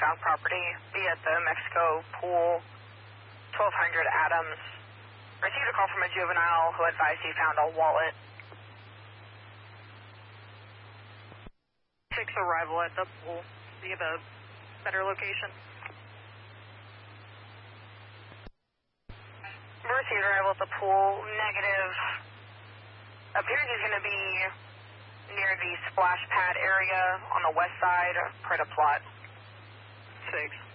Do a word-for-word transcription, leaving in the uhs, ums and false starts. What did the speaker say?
wrong property. Be at the Mexico Pool, twelve hundred Adams. Received a call from a juvenile who advised he found a wallet. Six arrival at the pool. Do you have a better location? Received arrival at the pool. Negative. Appears he's going to be near the splash pad area on the west side, Preda plot. Six.